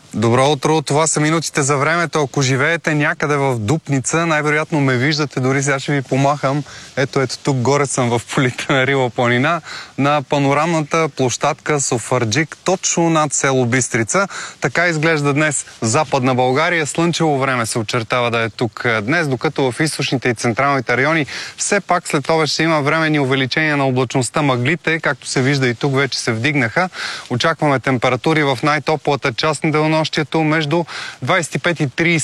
Добро утро, това са минутите за времето. Ако живеете някъде в Дупница, най-вероятно ме виждате, дори сега ще ви помахам. Ето тук горе съм в полите на Рила планина, на панорамната площадка Софарджик, точно над село Бистрица. Така изглежда днес Западна България. Слънчево време се очертава да е тук днес, докато в източните и централните райони все пак след обед ще има временни увеличения на облачността. Мъглите, както се вижда и тук, вече се вдигнаха. Очакваме температури в най-топлата част на денонощието между 25 и 30